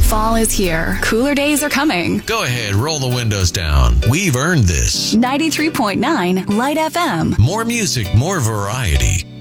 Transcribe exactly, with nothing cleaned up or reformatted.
Fall is here. Cooler days are coming. Go ahead, roll the windows down. We've earned this. ninety-three point nine Light F M. More music, more variety.